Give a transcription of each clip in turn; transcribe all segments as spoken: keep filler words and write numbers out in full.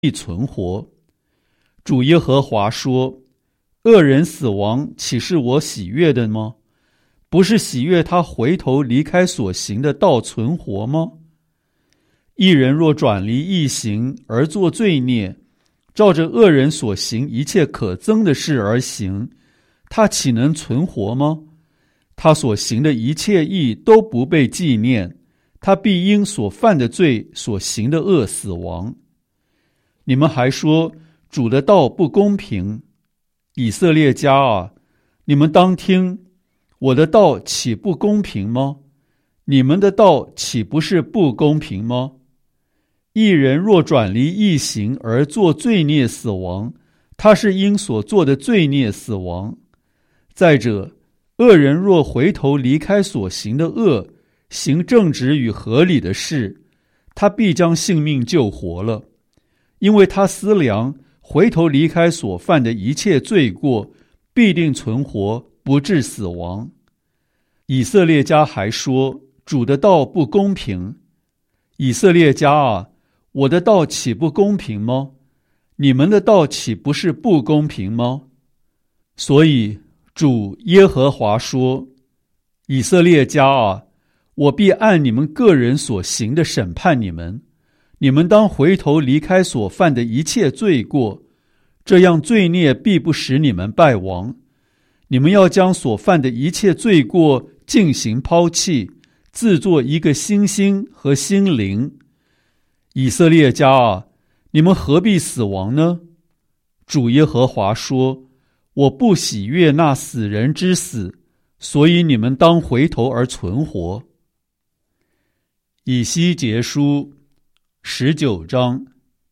必存活。主耶和华说，恶人死亡岂是我喜悦的吗？不是喜悦他回头离开所行的道存活吗？一人若转离义行而作罪孽，照着恶人所行一切可憎的事而行，他岂能存活吗？他所行的一切义都不被纪念，他必因所犯的罪所行的恶死亡。你们还说主的道不公平，以色列家啊，你们当听，我的道岂不公平吗？你们的道岂不是不公平吗？一人若转离义行而作罪孽死亡，他是因所做的罪孽死亡。再者，恶人若回头离开所行的恶，行正直与合理的事，他必将性命救活了，因为他思量回头离开所犯的一切罪过，必定存活，不致死亡。以色列家还说，主的道不公平。以色列家啊，我的道岂不公平吗？你们的道岂不是不公平吗？所以主耶和华说，以色列家啊，我必按你们个人所行的审判你们，你们当回头离开所犯的一切罪过，这样罪孽必不使你们败亡。你们要将所犯的一切罪过尽行抛弃，自作一个新心和心灵。以色列家啊，你们何必死亡呢？主耶和华说，我不喜悦那死人之死，所以你们当回头而存活。以西结书十九章。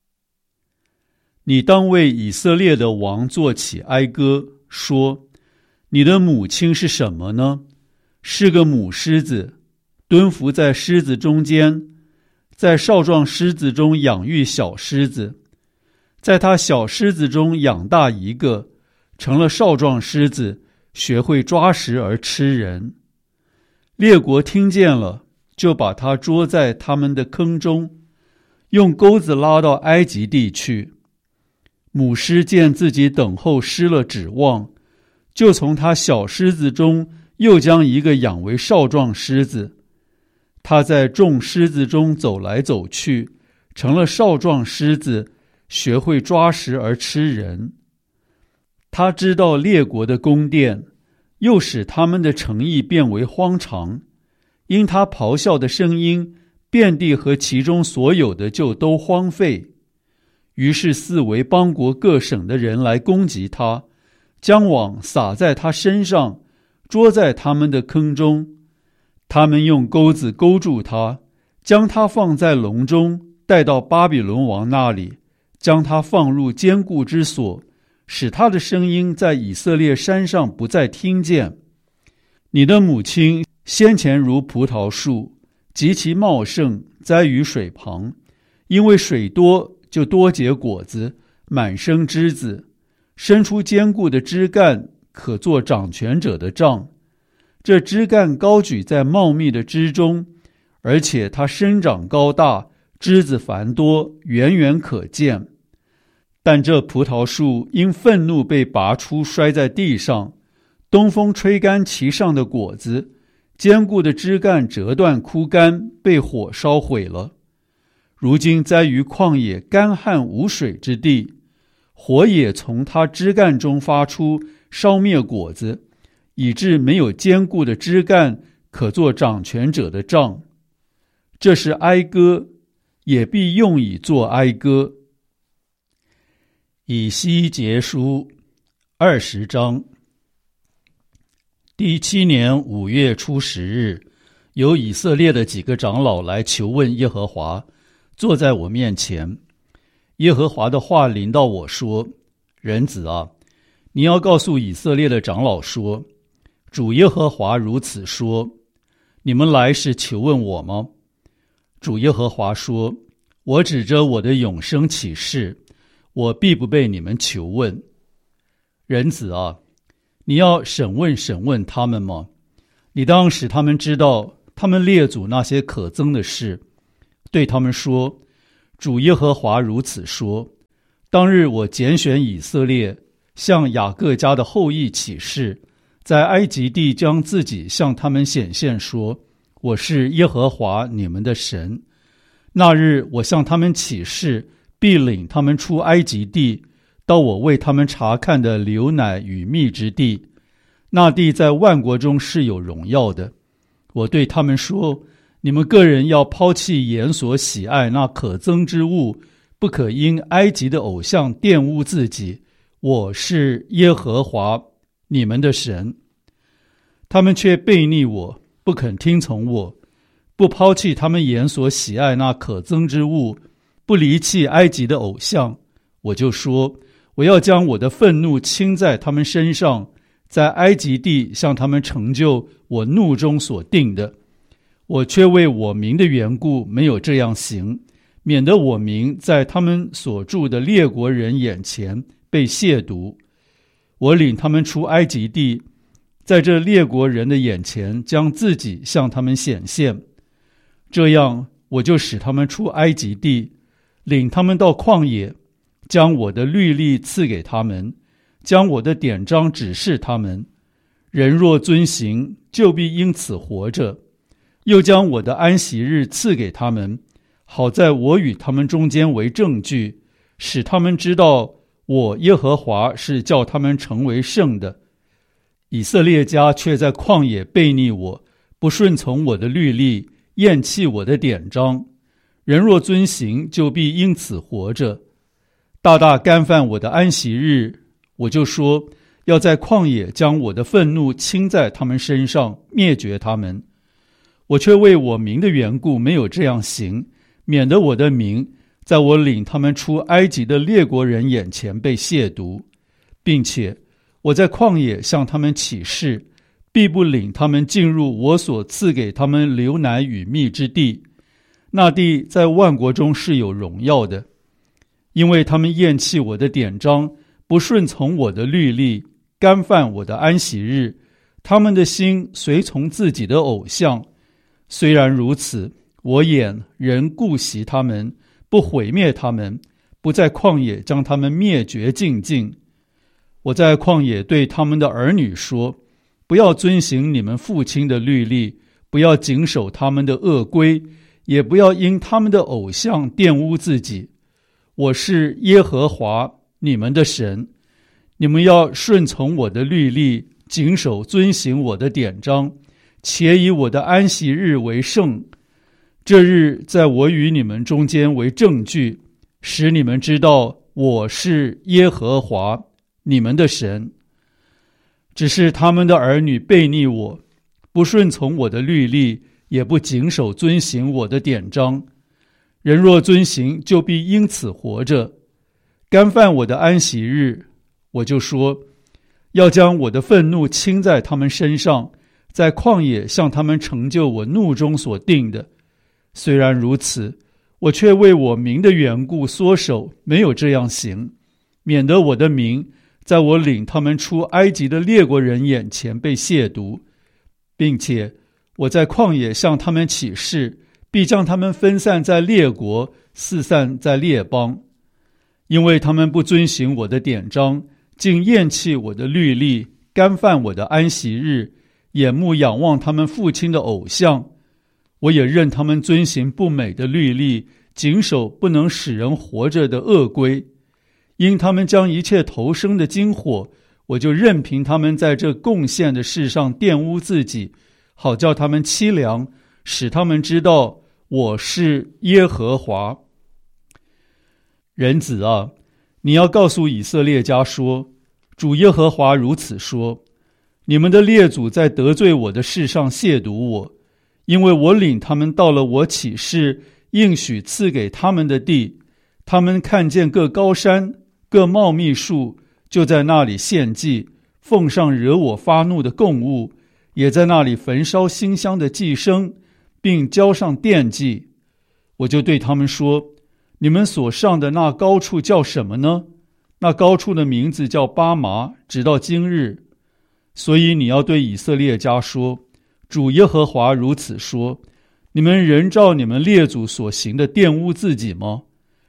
你当为以色列的王作起哀歌，说，你的母亲是什么呢？是个母狮子，蹲伏在狮子中间，在少壮狮子中养育小狮子，在他小狮子中养大一个，成了少壮狮子，学会抓食而吃人。列国听见了，就把他捉在他们的坑中，用钩子拉到埃及地去。母狮见自己等候失了指望，就从他小狮子中又将一个养为少壮狮子。他在众狮子中走来走去，成了少壮狮子，学会抓食而吃人。他知道列国的宫殿，又使他们的城邑变为荒场。因他咆哮的声音，遍地和其中所有的就都荒废。于是四围邦国各省的人来攻击他，将网撒在他身上，捉在他们的坑中。他们用钩子勾住他，将他放在笼中，带到巴比伦王那里，将他放入坚固之所，使他的声音在以色列山上不再听见。你的母亲先前如葡萄树，极其茂盛，栽于水旁，因为水多，就多结果子，满生枝子，生出坚固的枝干，可做掌权者的杖。这枝干高举在茂密的枝中，而且它生长高大，枝子繁多，远远可见。但这葡萄树因愤怒被拔出，摔在地上，东风吹干其上的果子，坚固的枝干折断枯干，被火烧毁了。如今栽于旷野干旱无水之地，火也从它枝干中发出，烧灭果子，以致没有坚固的枝干可做掌权者的杖。这是哀歌，也必用以作哀歌。以西结书二十章。第七年五月初十日，有以色列的几个长老来求问耶和华，坐在我面前。耶和华的话临到我说，人子啊，你要告诉以色列的长老说，主耶和华如此说，你们来是求问我吗？主耶和华说，我指着我的永生起誓，我必不被你们求问。人子啊，你要审问审问他们吗？你当使他们知道他们列祖那些可憎的事，对他们说，主耶和华如此说， 当日我拣选以色列，向雅各家的后裔起誓，在埃及地将自己向他们显现，说：我是耶和华你们的神。那日我向他们起誓，必领他们出埃及地，到我为他们查看的流奶与蜜之地。那地在万国中是有荣耀的。我对他们说：你们个人要抛弃眼所喜爱那可憎之物，不可因埃及的偶像玷污自己。我是耶和华你们的神。他们却悖逆我，不肯听从我，不抛弃他们眼所喜爱那可憎之物，不离弃埃及的偶像。我就说：我要将我的愤怒倾在他们身上，在埃及地向他们成就我怒中所定的。我却为我名的缘故没有这样行，免得我名在他们所住的列国人眼前被亵渎。我领他们出埃及地，在这列国人的眼前将自己向他们显现。这样我就使他们出埃及地，领他们到旷野，将我的律例赐给他们，将我的典章指示他们。人若遵行，就必因此活着。又将我的安息日赐给他们，好在我与他们中间为证据，使他们知道我耶和华是叫他们成为圣的。以色列家却在旷野悖逆我，不顺从我的律例，厌弃我的典章。人若遵行，就必因此活着。大大干犯我的安息日，我就说要在旷野将我的愤怒倾在他们身上，灭绝他们。我却为我名的缘故没有这样行，免得我的名在我领他们出埃及的列国人眼前被亵渎，并且我在旷野向他们起誓，必不领他们进入我所赐给他们流奶与蜜之地。那地在万国中是有荣耀的，因为他们厌弃我的典章，不顺从我的律例，干犯我的安息日，他们的心随从自己的偶像。虽然如此，我眼仍顾惜他们，不毁灭他们，不在旷野将他们灭绝尽尽。我在旷野对他们的儿女说：不要遵行你们父亲的律例，不要谨守他们的恶规，也不要因他们的偶像玷污自己。我是耶和华你们的神，你们要顺从我的律例，谨守遵行我的典章，且以我的安息日为圣。这日在我与你们中间为证据，使你们知道我是耶和华你们的神。只是他们的儿女悖逆我，不顺从我的律例，也不谨守遵行我的典章。人若遵行，就必因此活着。干犯我的安息日，我就说要将我的愤怒倾在他们身上，在旷野向他们成就我怒中所定的。虽然如此，我却为我名的缘故缩手，没有这样行，免得我的名在我领他们出埃及的列国人眼前被亵渎，并且我在旷野向他们起誓，必将他们分散在列国，四散在列邦。因为他们不遵行我的典章，竟厌弃我的律例，干犯我的安息日，眼目仰望他们父亲的偶像。我也任他们遵行不美的律例，谨守不能使人活着的恶规。因他们将一切投生的金火，我就任凭他们在这贡献的事上玷污自己，好叫他们凄凉，使他们知道我是耶和华。人子啊，你要告诉以色列家说，主耶和华如此说：你们的列祖在得罪我的事上亵渎我，因为我领他们到了我起誓应许赐给他们的地，他们看见各高山各茂密树，就在那里献祭，奉上惹我发怒的供物，也在那里焚烧馨香的祭牲，并交上奠祭。我就对他们说，你们所上的那高处叫什么呢？那高处的名字叫巴麻，直到今日。所以你要对以色列家说，主耶和华如此说：你们仍照你们列祖所行的玷污自己吗？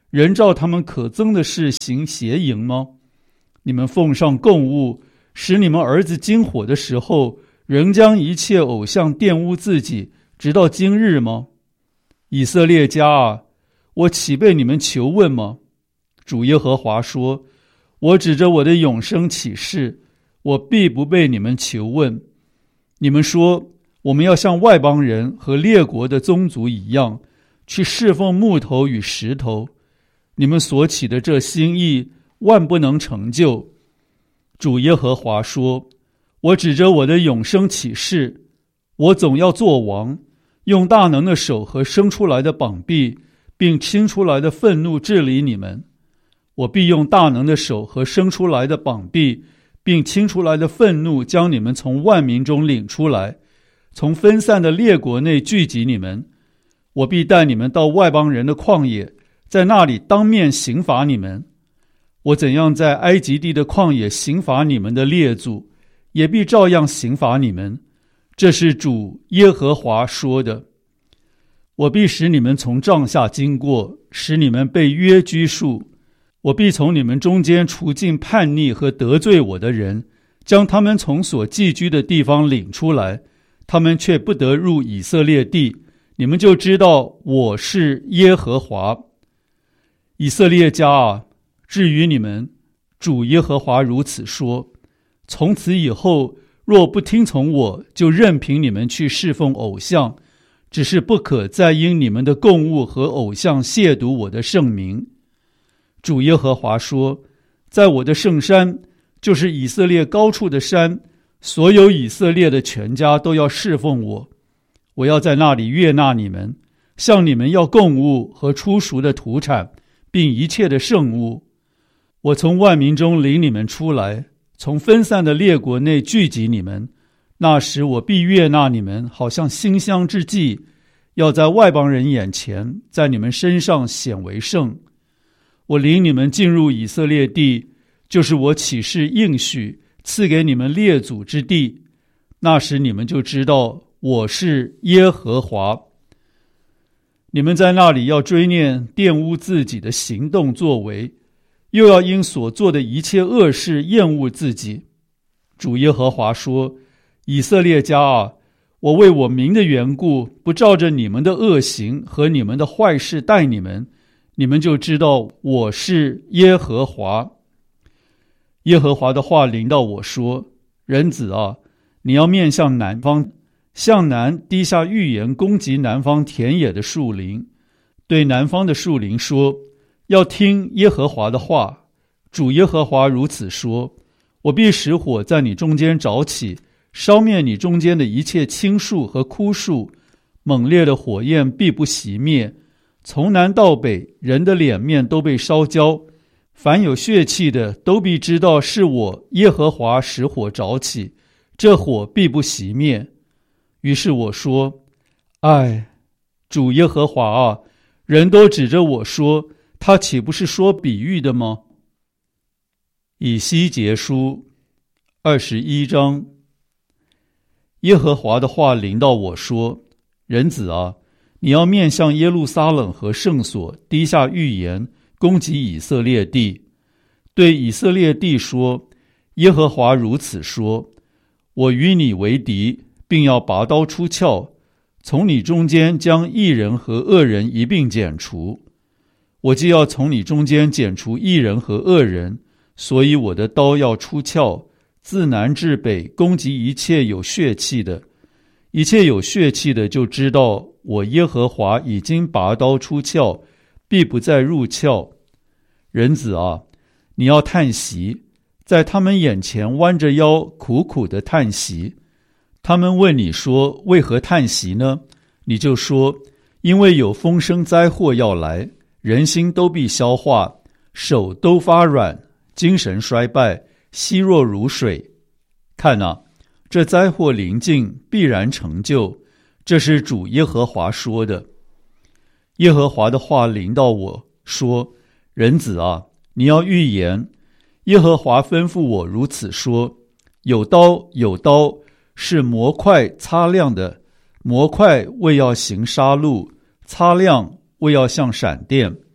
人照他们可憎的事行邪淫吗？你们奉上供物，使你们儿子经火的时候，仍将一切偶像玷污自己，直到今日吗？以色列家啊，我岂被你们求问吗？主耶和华说，我指着我的永生起誓，我必不被你们求问。你们说，我们要像外邦人和列国的宗族一样，去侍奉木头与石头。你们所起的这心意，万不能成就。主耶和华说，我指着我的永生起誓，我总要做王，用大能的手和生出来的膀臂，并倾出来的愤怒治理你们。我必用大能的手和生出来的膀臂，并倾出来的愤怒，将你们从万民中领出来，从分散的列国内聚集你们。我必带你们到外邦人的旷野，在那里当面刑罚你们。我怎样在埃及地的旷野刑罚你们的列祖，也必照样刑罚你们。这是主耶和华说的。我必使你们从帐下经过，使你们被约拘束。我必从你们中间除尽叛逆和得罪我的人，将他们从所寄居的地方领出来，他们却不得入以色列地。你们就知道我是耶和华。以色列家啊，至于你们，主耶和华如此说，从此以后，若不听从我，就任凭你们去侍奉偶像，只是不可再因你们的供物和偶像亵渎我的圣名。主耶和华说，在我的圣山，就是以色列高处的山，所有以色列的全家都要侍奉我。我要在那里悦纳你们，向你们要供物和初熟的土产，并一切的圣物。我从万民中领你们出来，从分散的列国内聚集你们。那时我必悦纳你们，好像馨香之祭，要在外邦人眼前，在你们身上显为圣。我领你们进入以色列地，就是我起誓应许赐给你们列祖之地。那时你们就知道我是耶和华。你们在那里要追念玷污自己的行动作为，又要因所做的一切恶事厌恶自己。主耶和华说，以色列家啊，我为我名的缘故，不照着你们的恶行和你们的坏事待你们，你们就知道我是耶和华。耶和华的话临到我说，人子啊，你要面向南方，向南滴下预言，攻击南方田野的树林，对南方的树林说，要听耶和华的话。主耶和华如此说，我必使火在你中间着起，烧灭你中间的一切青树和枯树，猛烈的火焰必不熄灭。从南到北，人的脸面都被烧焦，凡有血气的都必知道是我耶和华使火着起，这火必不熄灭。于是我说，唉，主耶和华啊，人都指着我说，他岂不是说比喻的吗？以西结书二十一章。耶和华的话临到我说，人子啊，你要面向耶路撒冷和圣所滴下预言，攻击以色列地。对以色列地说，耶和华如此说，我与你为敌，并要拔刀出鞘，从你中间将义人和恶人一并剪除。我既要从你中间剪除义人和恶人，所以我的刀要出鞘，自南至北攻击一切有血气的。一切有血气的就知道我耶和华已经拔刀出鞘，必不再入鞘。人子啊，你要叹息，在他们眼前弯着腰苦苦的叹息。他们问你说，为何叹息呢？你就说，因为有风声灾祸要来，人心都必消化，手都发软，精神衰败，稀弱如水。看啊，这灾祸临近，必然成就，这是主耶和华说的。耶和华的话临到我说，人子啊，你要预言，耶和华吩咐我如此说，有刀，有刀，是磨块擦亮的，磨块为要行杀戮，擦亮为要像闪电。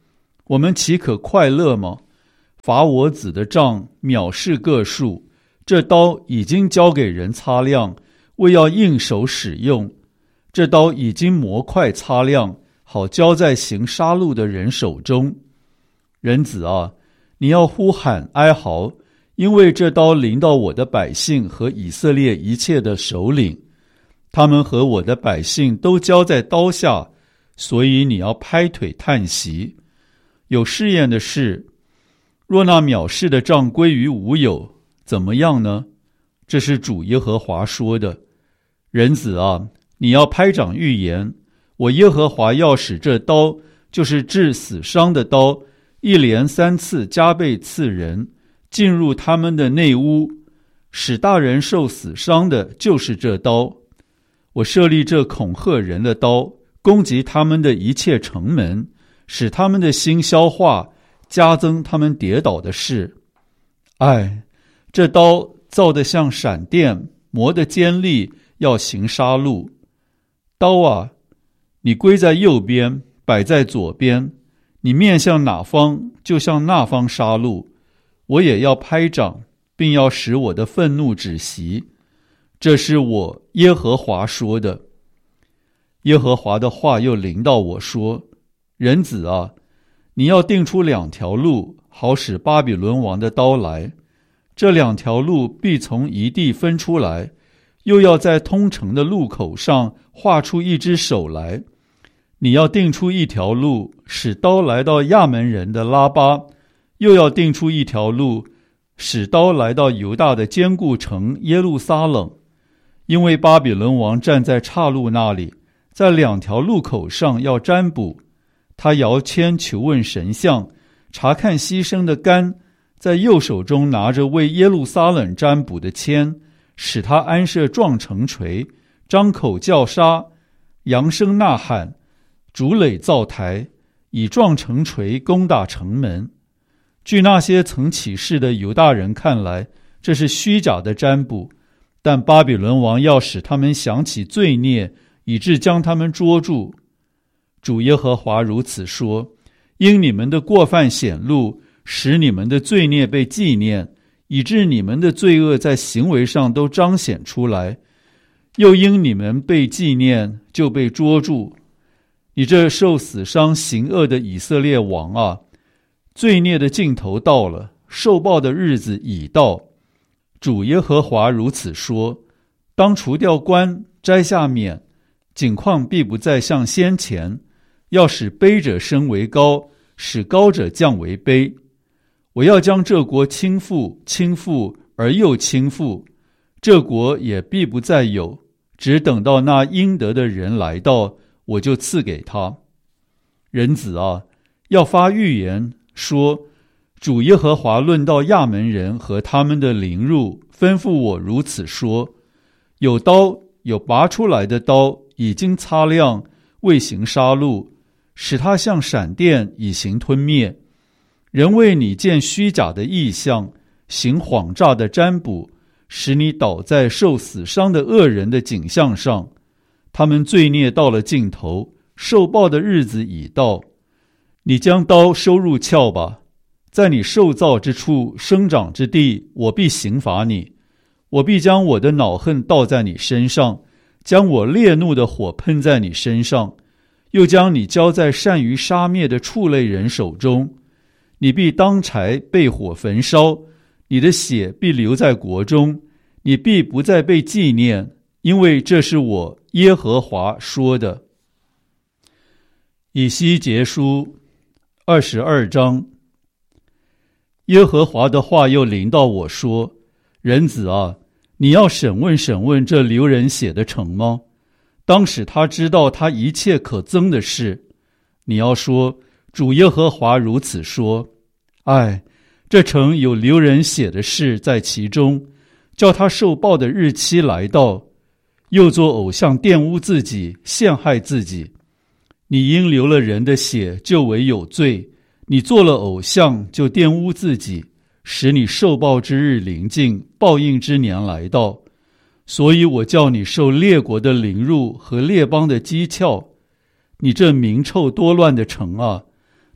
我们岂可快乐吗？伐我子的杖藐视个数，这刀已经交给人擦亮，为要应手使用。这刀已经磨快擦亮，好交在行杀戮的人手中。人子啊，你要呼喊哀嚎，因为这刀临到我的百姓和以色列一切的首领，他们和我的百姓都交在刀下，所以你要拍腿叹息。有试验的是，若那藐视的杖归于无有，怎么样呢？这是主耶和华说的。人子啊，你要拍掌预言，我耶和华要使这刀，就是致死伤的刀，一连三次加倍刺人，进入他们的内屋，使大人受死伤的就是这刀。我设立这恐吓人的刀，攻击他们的一切城门，使他们的心消化，加增他们跌倒的事。唉，这刀造得像闪电，磨得尖利，要行杀戮。刀啊，你归在右边，摆在左边，你面向哪方，就向那方杀戮。我也要拍掌，并要使我的愤怒止息。这是我耶和华说的。耶和华的话又临到我说，人子啊，你要定出两条路，好使巴比伦王的刀来。这两条路必从一地分出来，又要在通城的路口上画出一只手来。你要定出一条路，使刀来到亚门人的拉巴，又要定出一条路，使刀来到犹大的坚固城耶路撒冷。因为巴比伦王站在岔路那里，在两条路口上要占卜。他摇签求问神像，查看牺牲的肝，在右手中拿着为耶路撒冷占卜的签，使他安设撞城锤，张口叫杀，扬声呐喊，筑垒造台，以撞城锤攻打城门。据那些曾起誓的犹大人看来，这是虚假的占卜，但巴比伦王要使他们想起罪孽，以致将他们捉住。主耶和华如此说，因你们的过犯显露，使你们的罪孽被纪念，以致你们的罪恶在行为上都彰显出来，又因你们被纪念，就被捉住。你这受死伤行恶的以色列王啊，罪孽的尽头到了，受报的日子已到。主耶和华如此说，当除掉冠，摘下冕，景况必不再像先前，要使卑者升为高，使高者降为卑。我要将这国倾覆，倾覆而又倾覆，这国也必不再有，只等到那应得的人来到，我就赐给他。人子啊，要发预言说，主耶和华论到亚门人和他们的凌辱，吩咐我如此说，有刀，有拔出来的刀，已经擦亮，未行杀戮，使它像闪电，以行吞灭。人为你见虚假的异象，行谎诈的占卜，使你倒在受死伤的恶人的景象上。他们罪孽到了尽头，受报的日子已到。你将刀收入鞘吧，在你受造之处，生长之地，我必刑罚你。我必将我的恼恨倒在你身上，将我烈怒的火喷在你身上，又将你交在善于杀灭的畜类人手中。你必当柴被火焚烧，你的血必留在国中，你必不再被纪念，因为这是我耶和华说的。以西结书二十二章。耶和华的话又临到我说，人子啊，你要审问审问这流人血的城吗？当使他知道他一切可憎的事。你要说，主耶和华如此说，唉，这城有流人血的事在其中，叫他受报的日期来到，又做偶像玷污自己，陷害自己。你因流了人的血，就为有罪，你做了偶像，就玷污自己，使你受报之日临近，报应之年来到。所以我叫你受列国的凌辱和列邦的讥诮。你这名臭多乱的城啊，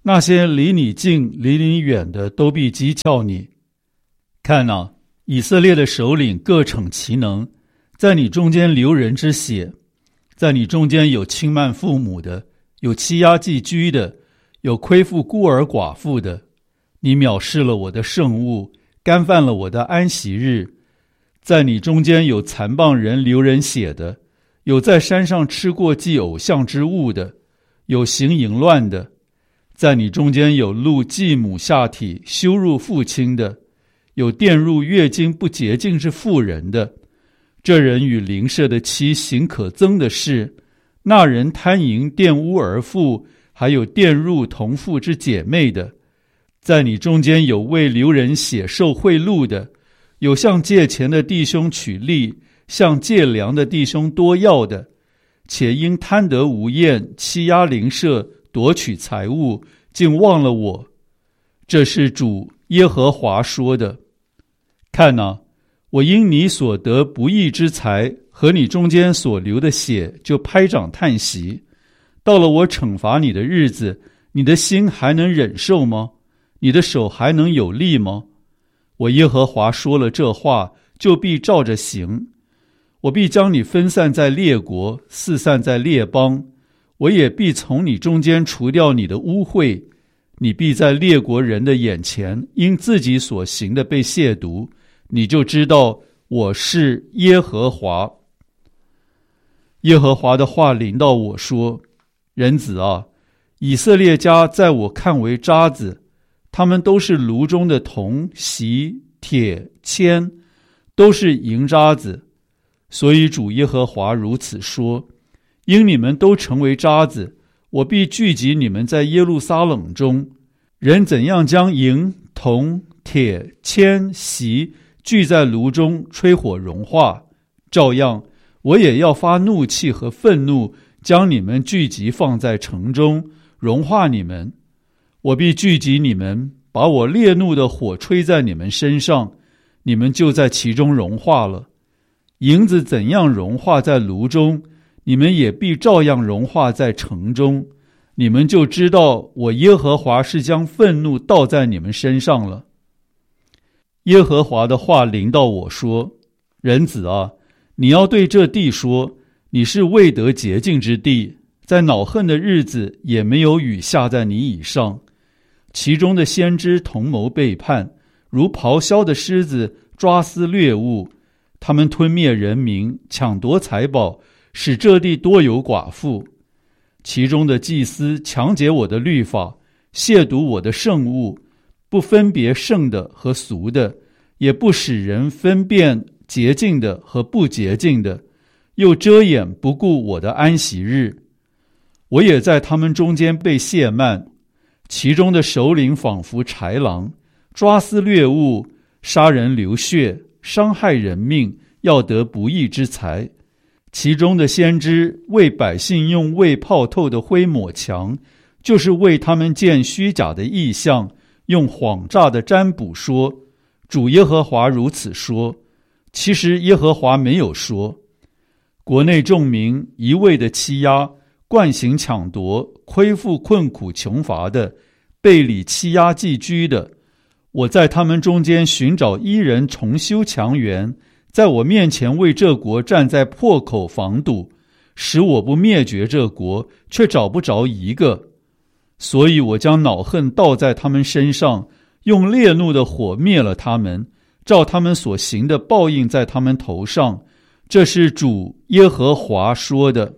那些离你近离你远的都必讥诮你。看哪，以色列的首领各逞其能，在你中间流人之血，在你中间有轻慢父母的，有欺压寄居的，有亏负孤儿寡妇的。你藐视了我的圣物，干犯了我的安息日。在你中间有残谤人流人血的，有在山上吃过祭偶像之物的，有行淫乱的。在你中间有露继母下体羞辱父亲的，有玷入月经不洁净之妇人的。这人与邻舍的妻行可憎的事，那人贪淫玷污儿妇，还有玷入同父之姐妹的。在你中间有为流人血受贿赂的，有向借钱的弟兄取利，向借粮的弟兄多要的，且因贪得无厌，欺压邻舍，夺取财物，竟忘了我。这是主耶和华说的。看哪，我因你所得不义之财和你中间所流的血，就拍掌叹息。到了我惩罚你的日子，你的心还能忍受吗？你的手还能有力吗？我耶和华说了这话，就必照着行。我必将你分散在列国，四散在列邦，我也必从你中间除掉你的污秽。你必在列国人的眼前，因自己所行的被亵渎，你就知道我是耶和华。耶和华的话临到我说：人子啊，以色列家在我看为渣子，他们都是炉中的铜、锡、铁、铅，都是银渣子。所以主耶和华如此说：因你们都成为渣子，我必聚集你们在耶路撒冷中。人怎样将银、铜、铁、铅、锡聚在炉中吹火融化，照样我也要发怒气和愤怒，将你们聚集放在城中，融化你们。我必聚集你们，把我烈怒的火吹在你们身上，你们就在其中融化了。银子怎样融化在炉中，你们也必照样融化在城中。你们就知道我耶和华是将愤怒倒在你们身上了。耶和华的话临到我说：人子啊，你要对这地说，你是未得洁净之地，在恼恨的日子也没有雨下在你以上。其中的先知同谋背叛，如咆哮的狮子抓撕掠物，他们吞灭人民，抢夺财宝，使这地多有寡妇。其中的祭司强解我的律法，亵渎我的圣物，不分别圣的和俗的，也不使人分辨洁净的和不洁净的，又遮掩不顾我的安息日。我也在他们中间被亵慢，其中的首领仿佛豺狼，抓撕掠物，杀人流血，伤害人命，要得不义之财。其中的先知为百姓用未泡透的灰抹墙，就是为他们见虚假的异象，用谎诈的占卜说：主耶和华如此说。其实耶和华没有说。国内众民一味的欺压，惯行抢夺，亏负困苦穷乏的，背离欺压寄居的。我在他们中间寻找一人重修墙垣，在我面前为这国站在破口防堵，使我不灭绝这国，却找不着一个。所以我将恼恨倒在他们身上，用烈怒的火灭了他们，照他们所行的报应在他们头上。这是主耶和华说的。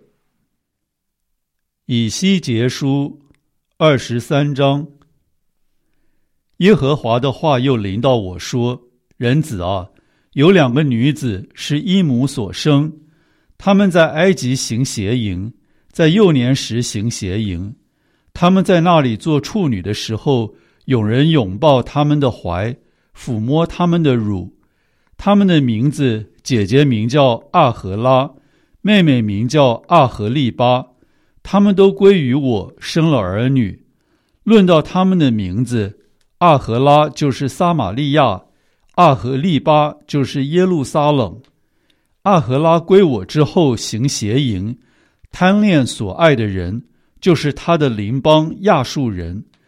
以西结书二十三章。耶和华的话又临到我说：人子啊，有两个女子是一母所生，她们在埃及行邪淫，在幼年时行邪淫。她们在那里做处女的时候，有人拥抱她们的怀，抚摸她们的乳。她们的名字，姐姐名叫阿荷拉，妹妹名叫阿荷利巴。她们都归于我，生了儿女。论到她们的名字，阿荷拉就是撒玛利亚，阿荷利巴就是耶路撒冷。阿荷拉归我之后行邪淫，贪恋所爱的人，就是他的邻邦亚述人。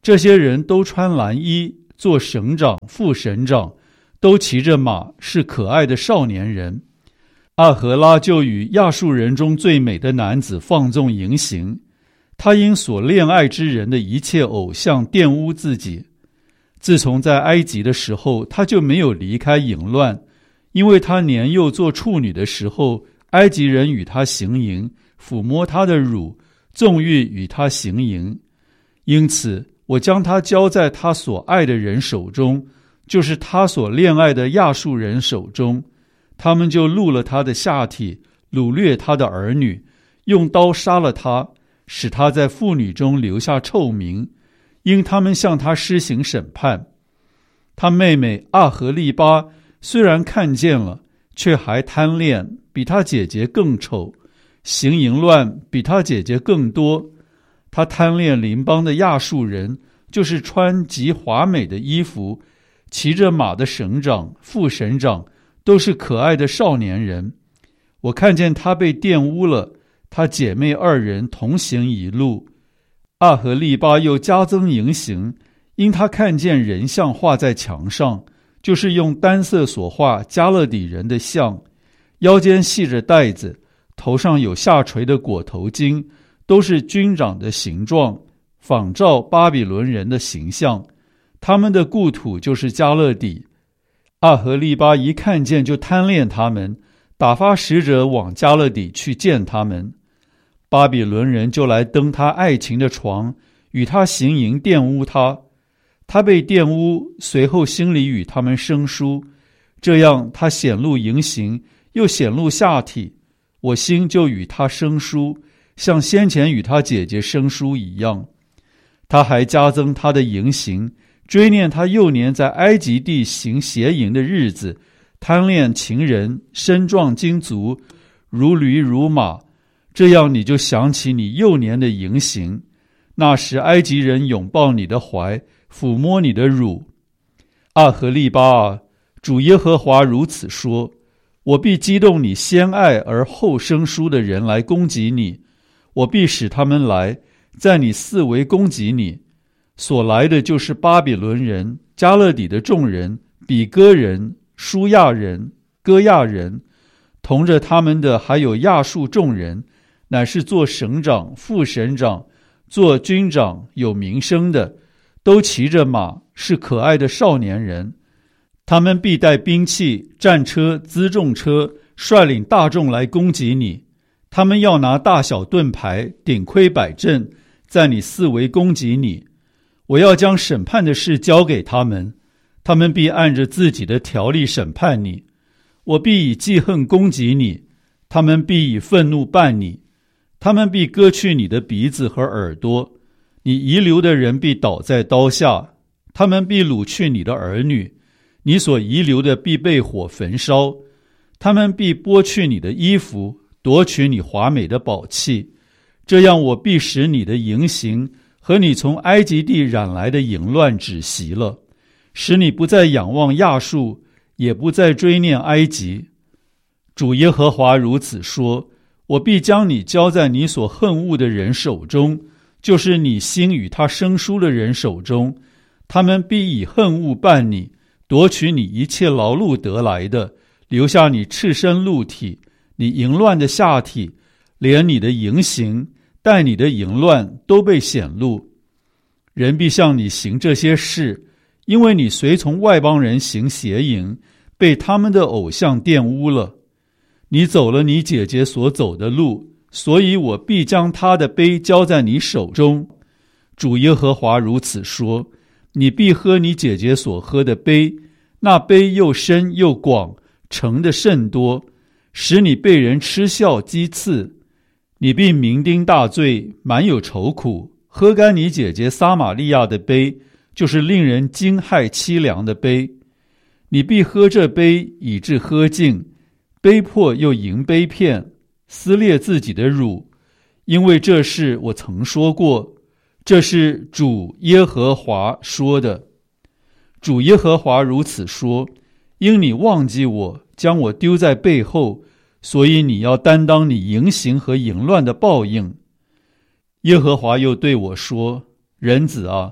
这些人都穿蓝衣，做省长、副省长，都骑着马，是可爱的少年人。阿荷拉就与亚述人中最美的男子放纵淫行，他因所恋爱之人的一切偶像玷污自己。自从在埃及的时候，他就没有离开淫乱，因为他年幼做处女的时候，埃及人与他行淫，抚摸他的乳，纵欲与他行淫。因此我将他交在他所爱的人手中，就是他所恋爱的亚述人手中，他们就戮了他的下体，掳掠他的儿女，用刀杀了他，使他在妇女中留下臭名，因他们向他施行审判。他妹妹阿合利巴虽然看见了，却还贪恋，比他姐姐更丑，行淫乱比他姐姐更多。他贪恋邻邦的亚述人，就是穿极华美的衣服，骑着马的省长、副省长，都是可爱的少年人。我看见他被玷污了，他姐妹二人同行一路。阿合利巴又加增淫行，因他看见人像画在墙上，就是用单色所画加勒底人的像，腰间系着带子，头上有下垂的裹头巾，都是军长的形状，仿照巴比伦人的形象。他们的故土就是加勒底。阿合利巴一看见就贪恋他们，打发使者往加勒底去见他们。巴比伦人就来登他爱情的床，与他行淫，玷污他。他被玷污，随后心里与他们生疏，这样他显露淫行，又显露下体，我心就与他生疏，像先前与他姐姐生疏一样。他还加增他的淫行，追念他幼年在埃及地行邪淫的日子，贪恋情人，身壮筋足，如驴如马。这样你就想起你幼年的淫行，那时埃及人拥抱你的怀，抚摸你的乳。阿合利巴啊，主耶和华如此说，我必激动你先爱而后生疏的人来攻击你，我必使他们来，在你四围攻击你。所来的就是巴比伦人、加勒底的众人、比哥人、舒亚人、哥亚人，同着他们的还有亚述众人，乃是做省长、副省长、做军长有名声的，都骑着马，是可爱的少年人。他们必带兵器、战车、辎重车，率领大众来攻击你。他们要拿大小盾牌、顶盔摆阵，在你四围攻击你。我要将审判的事交给他们，他们必按着自己的条例审判你。我必以记恨攻击你，他们必以愤怒办你。他们必割去你的鼻子和耳朵，你遗留的人必倒在刀下。他们必掳去你的儿女，你所遗留的必被火焚烧。他们必剥去你的衣服，夺取你华美的宝器。这样我必使你的淫行和你从埃及地染来的淫乱止息了，使你不再仰望亚述，也不再追念埃及。主耶和华如此说，我必将你交在你所恨恶的人手中，就是你心与他生疏的人手中。他们必以恨恶办你，夺取你一切劳碌得来的，留下你赤身露体，你淫乱的下体，连你的淫行带你的淫乱都被显露。人必向你行这些事，因为你随从外邦人行邪淫，被他们的偶像玷污了。你走了你姐姐所走的路，所以我必将她的杯交在你手中。主耶和华如此说，你必喝你姐姐所喝的杯，那杯又深又广，盛的甚多，使你被人嗤笑讥刺。你必酩酊大醉，满有愁苦，喝干你姐姐撒玛利亚的杯，就是令人惊骇凄凉的杯。你必喝这杯，以致喝尽，杯破又盈杯片，撕裂自己的乳，因为这事我曾说过，这是主耶和华说的。主耶和华如此说，因你忘记我，将我丢在背后，所以你要担当你淫行和淫乱的报应。耶和华又对我说，人子啊，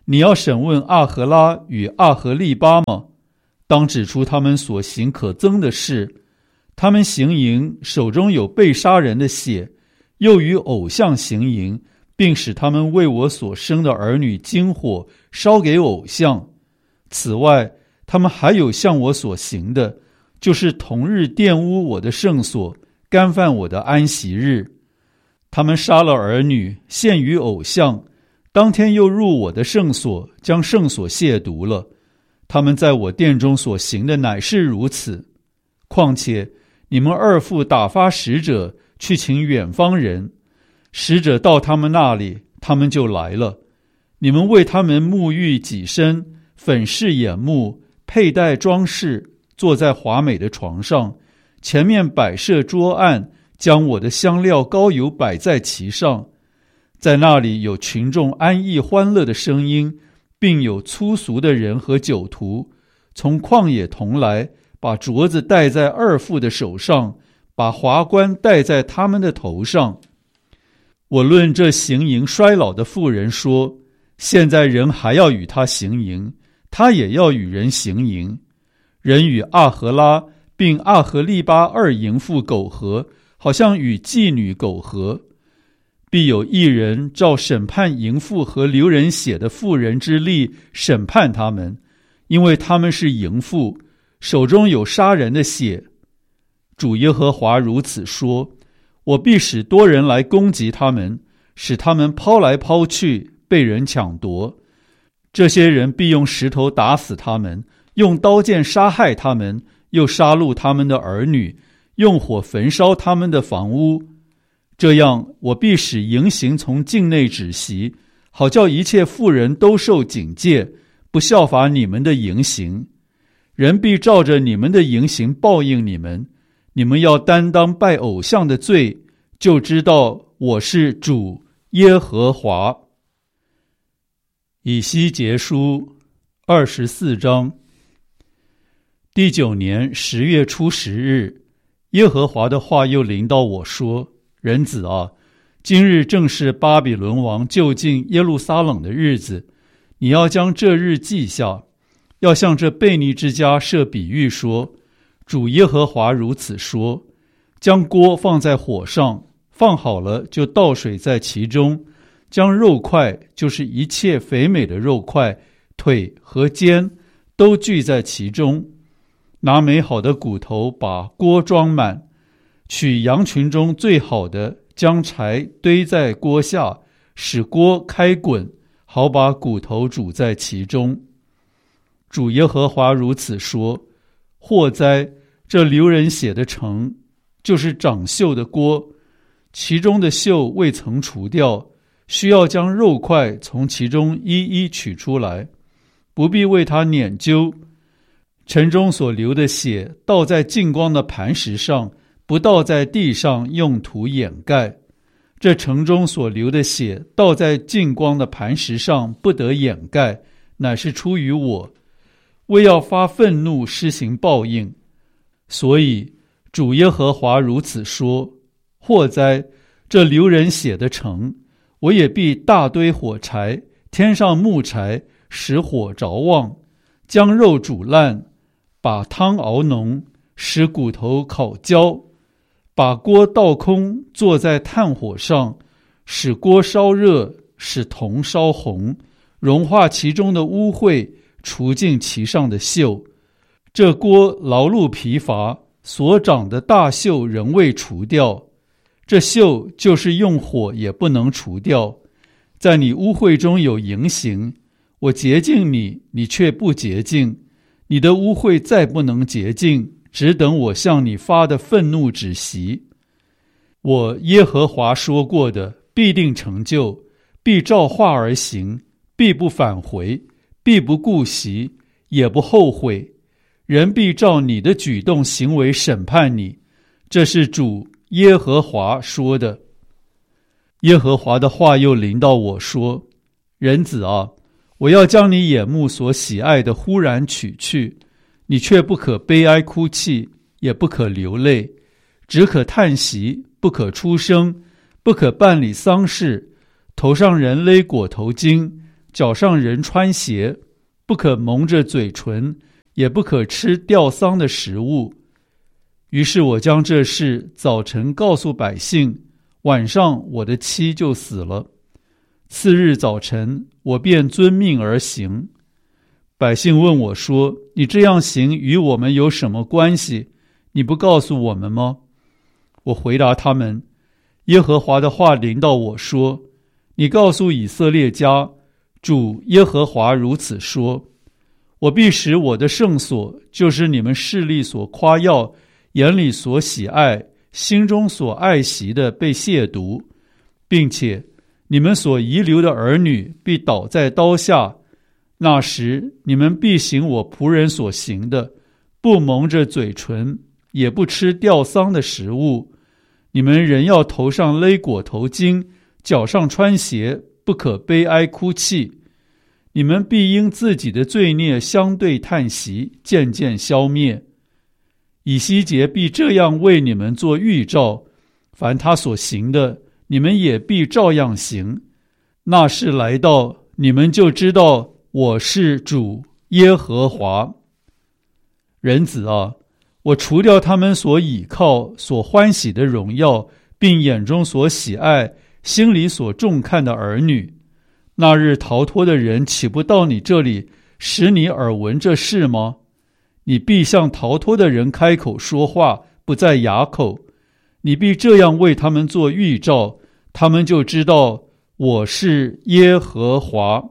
你要审问阿荷拉与阿荷利巴吗？当指出他们所行可憎的事。他们行淫，手中有被杀人的血，又与偶像行淫，并使他们为我所生的儿女经火烧给偶像。此外，他们还有向我所行的，就是同日玷污我的圣所，干犯我的安息日。他们杀了儿女，献于偶像，当天又入我的圣所，将圣所亵渎了。他们在我殿中所行的乃是如此。况且你们二父打发使者去请远方人，使者到他们那里，他们就来了。你们为他们沐浴己身，粉饰眼目，佩戴装饰，坐在华美的床上，前面摆设桌案，将我的香料膏油摆在其上。在那里有群众安逸欢乐的声音，并有粗俗的人和酒徒从旷野同来，把镯子戴在二父的手上，把华冠戴在他们的头上。我论这行淫衰老的妇人说，现在人还要与他行淫，他也要与人行淫。人与阿荷拉并阿荷利巴二淫妇苟合，好像与妓女苟合。必有一人照审判淫妇和流人血的妇人之例审判他们，因为他们是淫妇，手中有杀人的血。主耶和华如此说，我必使多人来攻击他们，使他们抛来抛去，被人抢夺。这些人必用石头打死他们，用刀剑杀害他们，又杀戮他们的儿女，用火焚烧他们的房屋。这样，我必使淫行从境内止息，好叫一切妇人都受警戒，不效法你们的淫行。人必照着你们的淫行报应你们。你们要担当拜偶像的罪，就知道我是主耶和华。以西结书二十四章。第九年十月初十日，耶和华的话又临到我说，人子啊，今日正是巴比伦王就近耶路撒冷的日子，你要将这日记下，要向这悖逆之家设比喻说，主耶和华如此说，将锅放在火上，放好了就倒水在其中，将肉块，就是一切肥美的肉块，腿和肩都聚在其中，拿美好的骨头把锅装满，取羊群中最好的，将柴堆在锅下，使锅开滚，好把骨头煮在其中。主耶和华如此说，祸哉，这流人血的城，就是长锈的锅，其中的锈未曾除掉，需要将肉块从其中一一取出来，不必为它捻揪。城中所流的血倒在净光的磐石上，不倒在地上，用土掩盖。这城中所流的血倒在净光的磐石上，不得掩盖，乃是出于我，为要发愤怒，施行报应。所以主耶和华如此说，祸哉，这流人血的城，我也必大堆火柴，添上木柴，使火着旺，将肉煮烂，把汤熬浓，使骨头烤焦，把锅倒空，坐在炭火上，使锅烧热，使铜烧红，融化其中的污秽，除尽其上的锈。这锅劳碌疲乏，所长的大锈仍未除掉，这锈就是用火也不能除掉。在你污秽中有淫行，我洁净你，你却不洁净，你的污秽再不能洁净，只等我向你发的愤怒止息。我耶和华说过的必定成就，必照话而行，必不返回，必不顾惜，也不后悔。人必照你的举动行为审判你，这是主耶和华说的。耶和华的话又临到我说，人子啊，我要将你眼目所喜爱的忽然取去，你却不可悲哀哭泣，也不可流泪，只可叹息，不可出声，不可办理丧事，头上人勒裹头巾， 脚上人穿鞋，不可蒙着嘴唇，也不可吃吊丧的食物。于是我将这事早晨告诉百姓，晚上我的妻就死了。次日早晨，我便遵命而行。百姓问我说：你这样行与我们有什么关系？你不告诉我们吗？我回答他们：耶和华的话临到我说，你告诉以色列家，主耶和华如此说，我必使我的圣所，就是你们势力所夸耀、眼里所喜爱、心中所爱惜的被亵渎，并且你们所遗留的儿女必倒在刀下。那时你们必行我仆人所行的，不蒙着嘴唇，也不吃吊丧的食物。你们人要头上勒裹头巾，脚上穿鞋，不可悲哀哭泣。你们必因自己的罪孽相对叹息，渐渐消灭。以西结必这样为你们做预兆，凡他所行的，你们也必照样行。那事来到，你们就知道我是主耶和华。人子啊，我除掉他们所倚靠、所欢喜的荣耀，并眼中所喜爱、心里所重看的儿女。那日逃脱的人岂不到你这里，使你耳闻这事吗？你必向逃脱的人开口说话，不在哑口。你必这样为他们做预兆，他们就知道我是耶和华。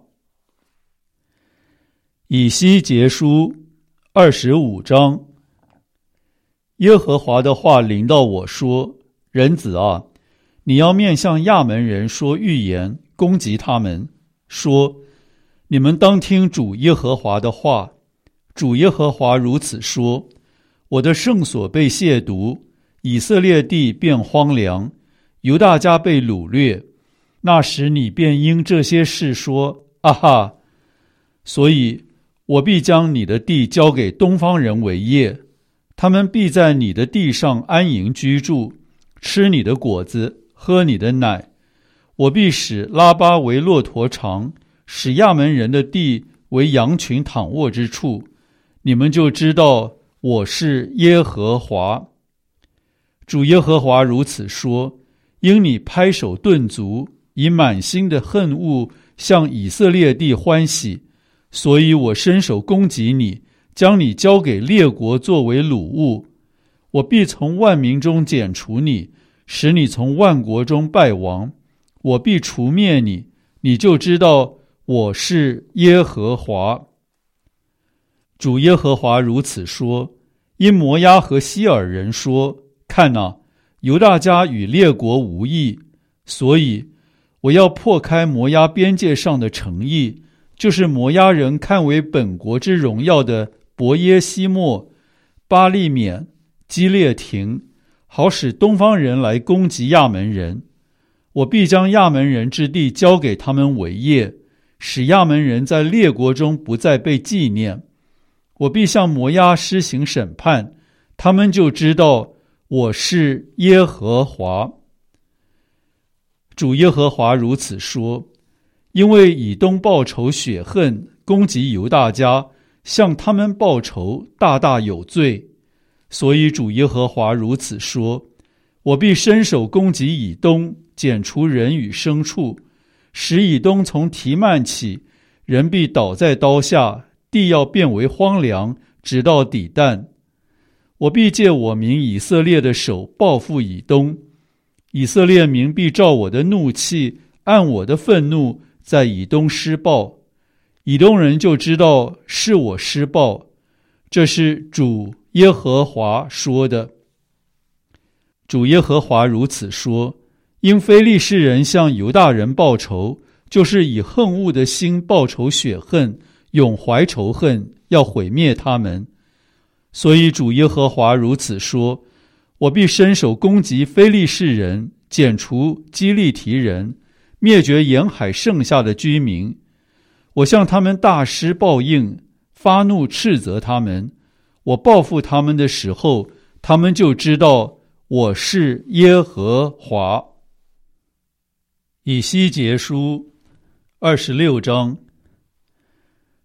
以西结书二十五章。耶和华的话临到我说，人子啊，你要面向亚门人说预言，攻击他们，说，你们当听主耶和华的话。主耶和华如此说，我的圣所被亵渎，以色列地变荒凉，犹大家被掳掠。那时你便因这些事说，啊哈！所以我必将你的地交给东方人为业，他们必在你的地上安营居住，吃你的果子，喝你的奶。我必使拉巴为骆驼场，使亚门人的地为羊群躺卧之处。你们就知道我是耶和华。主耶和华如此说，因你拍手顿足，以满心的恨恶向以色列地欢喜，所以我伸手攻击你，将你交给列国作为掳物。我必从万民中剪除你，使你从万国中败亡。我必除灭你，你就知道我是耶和华。主耶和华如此说，因摩押和希尔人说，看哪，犹大家与列国无异，所以我要破开摩押边界上的城邑，就是摩押人看为本国之荣耀的伯耶西莫、巴利缅、基列亭，好使东方人来攻击亚门人。我必将亚门人之地交给他们为业，使亚门人在列国中不再被纪念。我必向摩押施行审判，他们就知道我是耶和华。主耶和华如此说，因为以东报仇雪恨，攻击犹大家，向他们报仇，大大有罪。所以主耶和华如此说，我必伸手攻击以东，剪除人与牲畜，使以东从提曼起，人必倒在刀下，地要变为荒凉，直到底旦。我必借我民以色列的手报复以东，以色列民必照我的怒气，按我的愤怒，在以东施报。以东人就知道是我施报，这是主耶和华说的。主耶和华如此说，因非利士人向犹大人报仇，就是以恨恶的心报仇雪恨，永怀仇恨，要毁灭他们。所以主耶和华如此说，我必伸手攻击非利士人，剪除基利提人，灭绝沿海剩下的居民。我向他们大施报应，发怒斥责他们。我报复他们的时候，他们就知道我是耶和华。以西结书二十六章。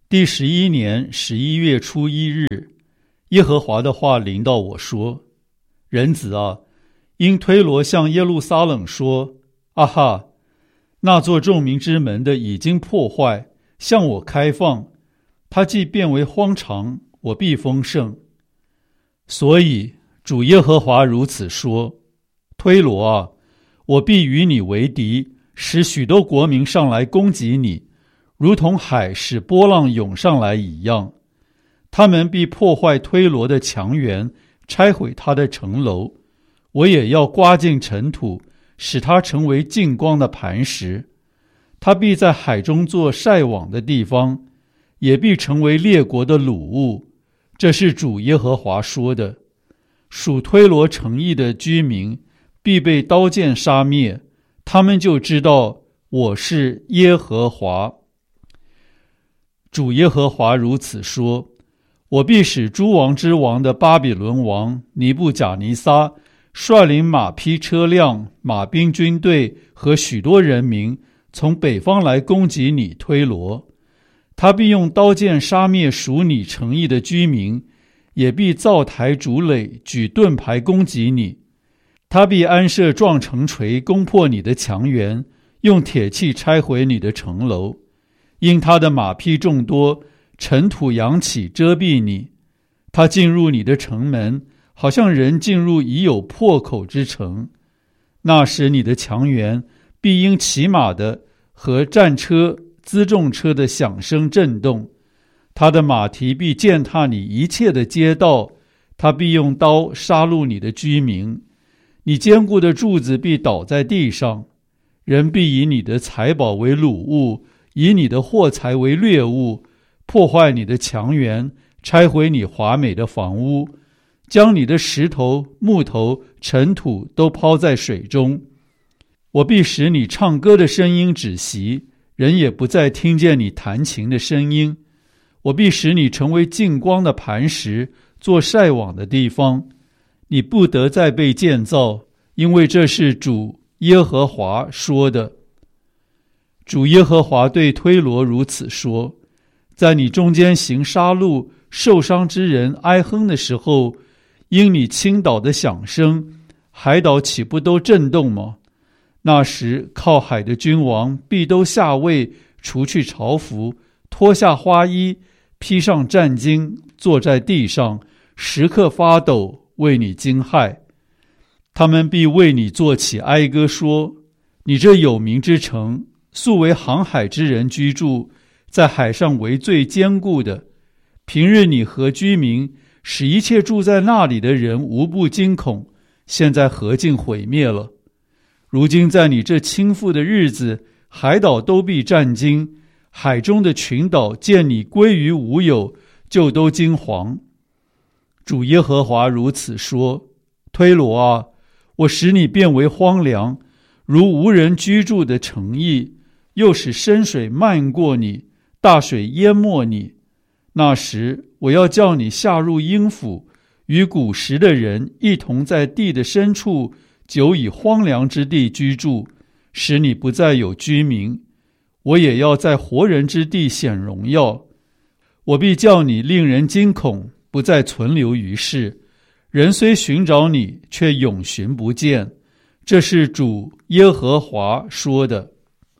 第十一年十一月初一日，耶和华的话临到我说：人子啊，因推罗向耶路撒冷说：啊哈，那座众民之门的已经破坏，向我开放，它既变为荒场，我必丰盛。所以主耶和华如此说：推罗啊，我必与你为敌，使许多国民上来攻击你，如同海使波浪涌上来一样。他们必破坏推罗的墙垣，拆毁他的城楼。我也要刮尽尘土，使它成为净光的磐石。他必在海中做晒网的地方，也必成为列国的掳物。这是主耶和华说的。属推罗城邑的居民必被刀剑杀灭，他们就知道我是耶和华。主耶和华如此说：我必使诸王之王的巴比伦王尼布甲尼撒率领马匹车辆、马兵军队和许多人民从北方来攻击你推罗。他必用刀剑杀灭属你城邑的居民，也必造台筑垒，举盾牌攻击你。他必安设撞城锤，攻破你的墙垣，用铁器拆毁你的城楼。因他的马匹众多，尘土扬起遮蔽你。他进入你的城门，好像人进入已有破口之城。那时你的墙垣必因骑马的和战车、辎重车的响声震动。他的马蹄必践踏你一切的街道，他必用刀杀戮你的居民。你坚固的柱子必倒在地上，人必以你的财宝为掳物，以你的货财为掠物，破坏你的墙垣，拆毁你华美的房屋，将你的石头、木头、尘土都抛在水中。我必使你唱歌的声音止息，人也不再听见你弹琴的声音。我必使你成为净光的磐石，做晒网的地方。你不得再被建造，因为这是主耶和华说的。主耶和华对推罗如此说：在你中间行杀戮、受伤之人哀哼的时候，因你倾倒的响声，海岛岂不都震动吗？那时靠海的君王必都下位，除去朝服，脱下花衣，披上战巾，坐在地上，时刻发抖，为你惊骇。他们必为你作起哀歌，说：你这有名之城，素为航海之人居住，在海上为最坚固的。平日你和居民，使一切住在那里的人无不惊恐，现在何竟毁灭了？如今在你这倾覆的日子，海岛都必战惊，海中的群岛见你归于无有，就都惊惶。主耶和华如此说：推罗啊，我使你变为荒凉，如无人居住的城邑，又使深水漫过你，大水淹没你。那时我要叫你下入阴府，与古时的人一同在地的深处，久以荒凉之地居住，使你不再有居民。我也要在活人之地显荣耀。我必叫你令人惊恐，不再存留于世。人虽寻找你，却永寻不见。这是主耶和华说的。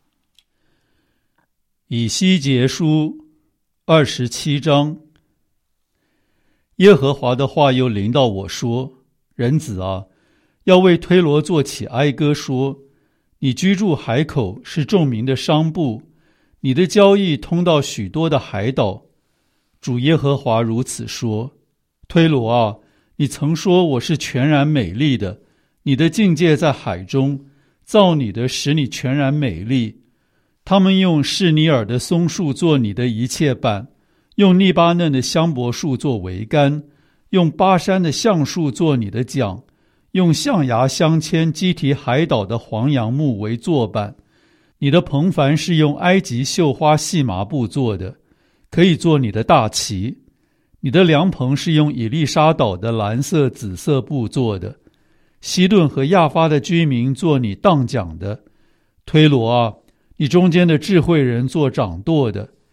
以西结书二十七章。耶和华的话又临到我说：人子啊，要为推罗作起哀歌，说：你居住海口，是众民的商埠，你的交易通到许多的海岛。主耶和华如此说：推罗啊，你曾说我是全然美丽的，你的境界在海中，造你的使你全然美丽。他们用士尼尔的松树做你的一切板，用利巴嫩的香柏树做桅杆，用巴山的橡树做你的桨，用象牙镶嵌基提海岛的黄杨木为座板。你的篷帆是用埃及绣花细麻布做的，可以做你的大旗。你的凉棚是用以利沙岛的蓝色紫色布做的。西顿和亚发的居民做你当讲的。推罗啊，你中间的智慧人做掌舵的。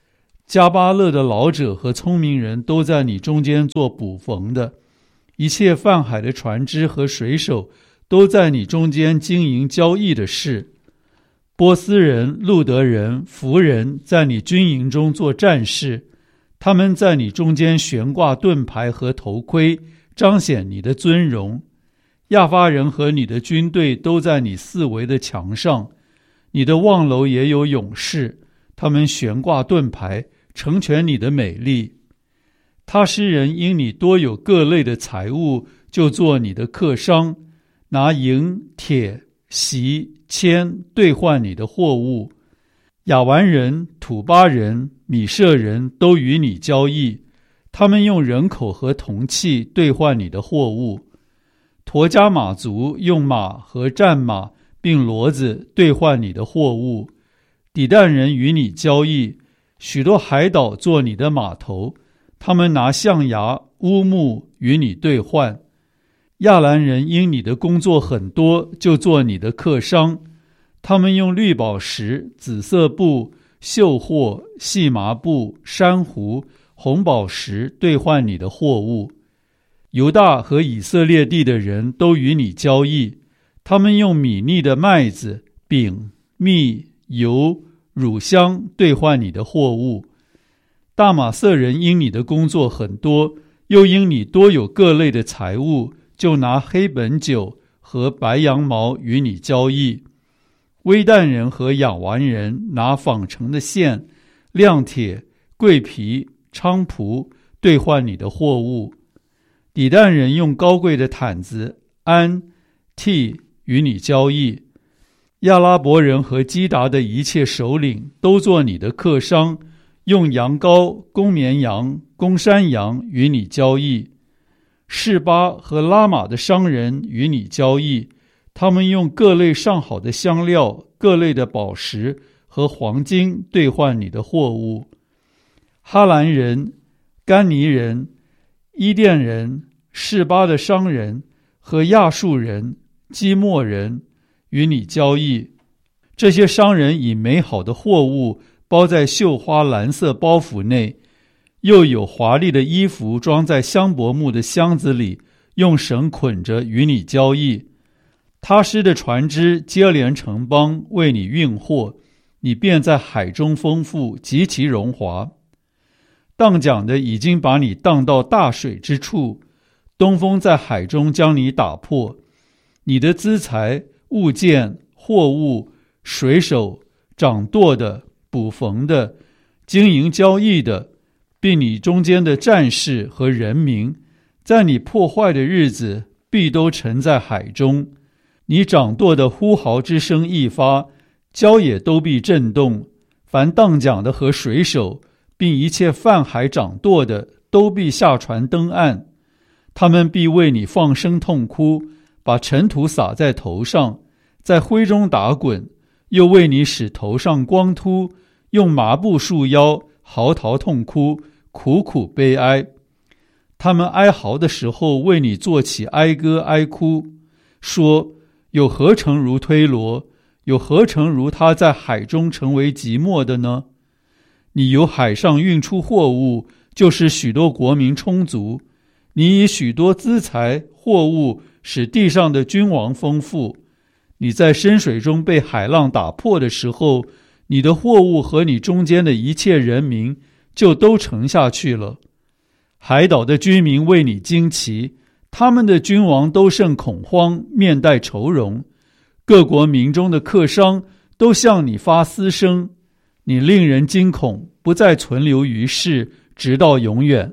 加巴勒的老者和聪明人都在你中间做捕缝的，一切泛海的船只和水手都在你中间经营交易的事。波斯人、路德人、弗人在你军营中做战士，他们在你中间悬挂盾牌和头盔，彰显你的尊荣。亚发人和你的军队都在你四围的墙上，你的望楼也有勇士，他们悬挂盾牌，成全你的美丽。他施人因你多有各类的财物，就做你的客商，拿银、铁、锡、铅兑换你的货物。亚完人、土巴人、米舍人都与你交易，他们用人口和铜器兑换你的货物。陀加马族用马和战马并骡子兑换你的货物。底但人与你交易，许多海岛做你的码头，他们拿象牙、乌木与你兑换。亚兰人因你的工作很多，就做你的客商，他们用绿宝石、紫色布、绣货、细麻布、珊瑚、红宝石兑换你的货物。犹大和以色列地的人都与你交易，他们用米粒的麦子、饼、蜜、油、乳香兑换你的货物。大马色人因你的工作很多，又因你多有各类的财物，就拿黑本酒和白羊毛与你交易。微旦人和亚完人拿纺成的线、亮铁、桂皮、菖蒲兑换你的货物。底但人用高贵的毯子、鞍、替与你交易。亚拉伯人和基达的一切首领都做你的客商，用羊羔、公绵羊、公山羊与你交易。示巴和拉玛的商人与你交易，他们用各类上好的香料、各类的宝石和黄金兑换你的货物。哈兰人、甘尼人、伊甸人、示巴的商人和亚述人、基莫人与你交易。这些商人以美好的货物包在绣花蓝色包袱内，又有华丽的衣服装在香柏木的箱子里，用绳捆着与你交易。他施的船只接连城邦为你运货，你便在海中丰富，极其荣华。荡桨的已经把你荡到大水之处，东风在海中将你打破。你的资财、物件、货物、水手、掌舵的、捕缝的、经营交易的，并你中间的战士和人民，在你破坏的日子必都沉在海中。你掌舵的呼号之声一发，礁也都必震动。凡荡桨的和水手，并一切泛海掌舵的，都必下船登岸。他们必为你放声痛哭，把尘土撒在头上，在灰中打滚，又为你使头上光秃，用麻布束腰，嚎啕痛哭，苦苦悲哀。他们哀嚎的时候，为你做起哀歌哀哭，说：有何城如推罗？有何城如他在海中成为寂寞的呢？你由海上运出货物，就使许多国民充足。你以许多资财货物使地上的君王丰富。你在深水中被海浪打破的时候，你的货物和你中间的一切人民就都沉下去了。海岛的居民为你惊奇，他们的君王都甚恐慌，面带愁容。各国民中的客商都向你发嘶声，你令人惊恐，不再存留于世，直到永远。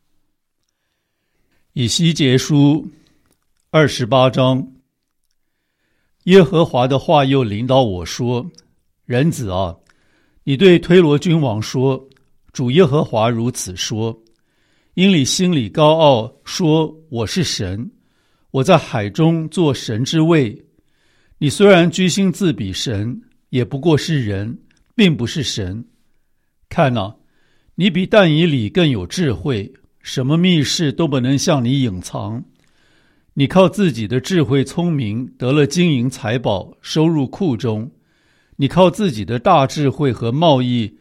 以西结书二十八章。耶和华的话又临到我说：人子啊，你对推罗君王说，主耶和华如此说，因你心里高傲，说我是神，我在海中做神之位。你虽然居心自比神，也不过是人，并不是神。看哪，你比但以理更有智慧，什么密事都不能向你隐藏。你靠自己的智慧聪明，得了金银财宝，收入库中。你靠自己的大智慧和贸易，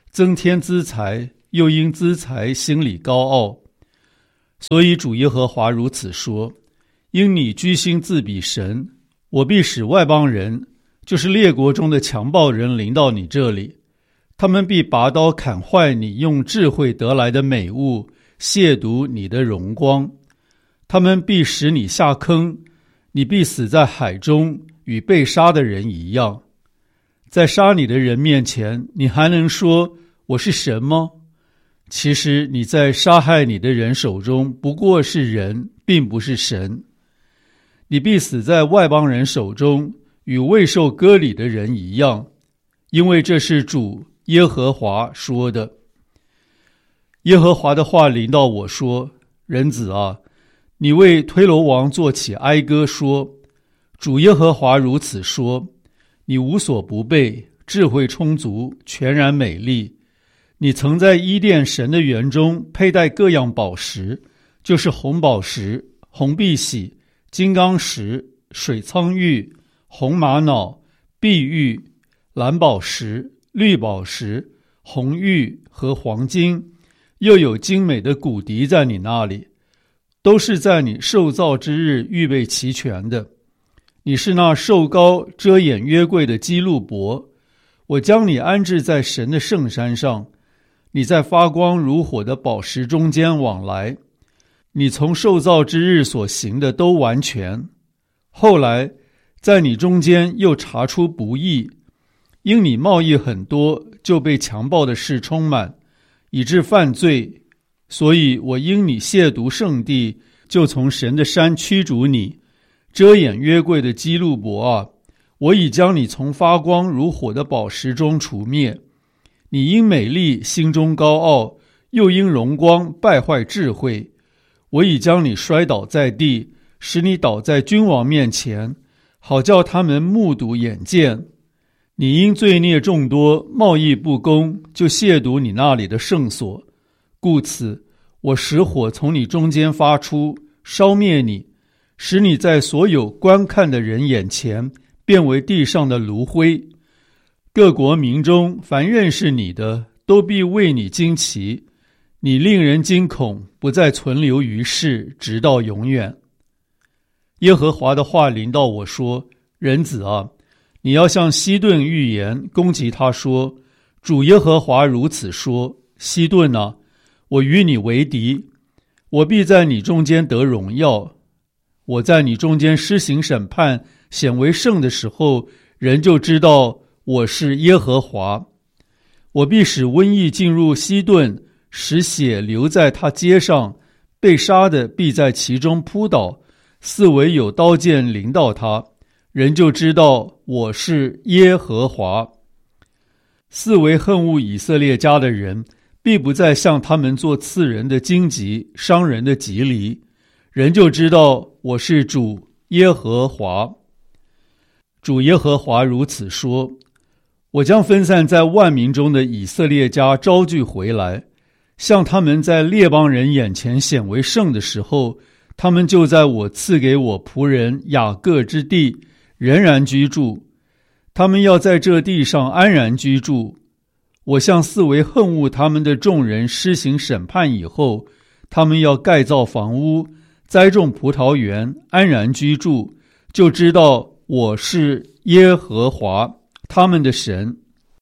增添资财，又因资财心里高傲。所以主耶和华如此说：因你居心自比神，我必使外邦人，就是列国中的强暴人临到你这里，他们必拔刀砍坏你用智慧得来的美物，亵渎你的荣光。他们必使你下坑，你必死在海中，与被杀的人一样。在杀你的人面前，你还能说我是神吗？其实你在杀害你的人手中不过是人，并不是神。你必死在外邦人手中，与未受割礼的人一样，因为这是主耶和华说的。耶和华的话临到我说：人子啊，你为推罗王作起哀歌说：主耶和华如此说，你无所不备，智慧充足，全然美丽。你曾在伊甸神的园中佩戴各样宝石，就是红宝石、红碧玺、金刚石、水苍玉、红玛瑙、碧玉、蓝宝石、绿宝石、红玉和黄金，又有精美的骨笛在你那里，都是在你受造之日预备齐全的。你是那瘦高遮掩约柜的基路伯，我将你安置在神的圣山上，你在发光如火的宝石中间往来，你从受造之日所行的都完全。后来在你中间又查出不义，因你贸易很多，就被强暴的事充满，以致犯罪，所以我因你亵渎圣地，就从神的山驱逐你。遮掩约柜的基路伯啊，我已将你从发光如火的宝石中除灭。你因美丽心中高傲，又因荣光败坏智慧，我已将你摔倒在地，使你倒在君王面前，好叫他们目睹眼见。你因罪孽众多，贸易不公，就亵渎你那里的圣所，故此我使火从你中间发出，烧灭你，使你在所有观看的人眼前变为地上的炉灰。各国民中凡认识你的，都必为你惊奇，你令人惊恐，不再存留于世，直到永远。耶和华的话临到我说：人子啊，你要向西顿预言，攻击他说：主耶和华如此说，西顿啊，我与你为敌，我必在你中间得荣耀。我在你中间施行审判，显为圣的时候，人就知道我是耶和华。我必使瘟疫进入西顿，使血流在他街上，被杀的必在其中扑倒，四围有刀剑临到他，人就知道我是耶和华。四围恨恶以色列家的人，必不再向他们做刺人的荆棘，伤人的蒺藜，人就知道我是主耶和华。主耶和华如此说：我将分散在万民中的以色列家招聚回来，像他们在列邦人眼前显为圣的时候，他们就在我赐给我仆人雅各之地仍然居住，他们要在这地上安然居住。我向四围恨恶他们的众人施行审判以后，他们要盖造房屋，栽种葡萄园，安然居住，就知道我是耶和华他们的神。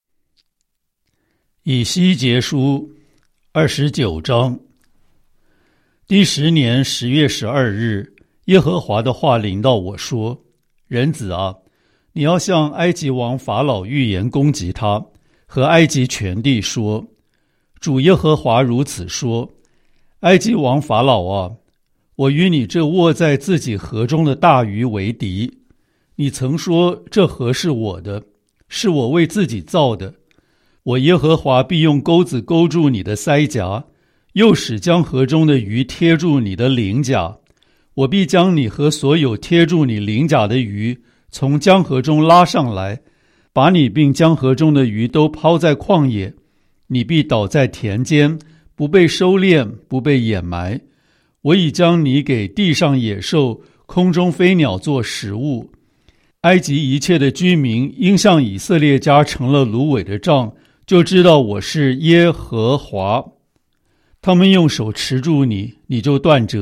以西结书二十九章。第十年十月十二日，耶和华的话临到我说：人子啊，你要向埃及王法老预言，攻击他和埃及全地说：主耶和华如此说，埃及王法老啊，我与你这卧在自己河中的大鱼为敌。你曾说这河是我的，是我为自己造的，我耶和华必用钩子勾住你的腮颊，又使江河中的鱼贴住你的鳞甲，我必将你和所有贴住你鳞甲的鱼从江河中拉上来，把你并江河中的鱼都抛在旷野，你必倒在田间，不被收敛，不被掩埋。我已将你给地上野兽、空中飞鸟做食物。埃及一切的居民因向以色列家成了芦苇的杖， 就知道我是耶和华。他们用手持住你，你就断折。